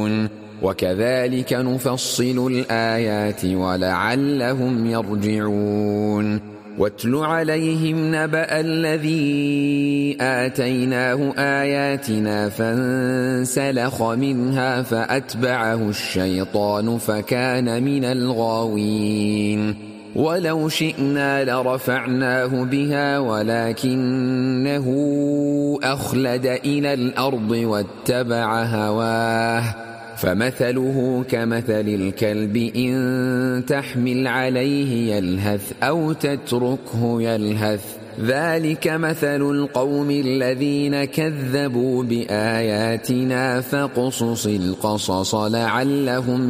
وكذلك نفصل الآيات ولعلهم يرجعون واتل عليهم نبأ الذي آتيناه آياتنا فانسلخ منها فأتبعه الشيطان فكان من الغاوين ولو شئنا لرفعناه بها ولكنه أخلد إلى الأرض واتبع هواه فمثله كمثل الكلب إن تحمل عليه يلهث أو تتركه يلهث ذلك مثل القوم الذين كذبوا بآياتنا فاقصص القصص لعلهم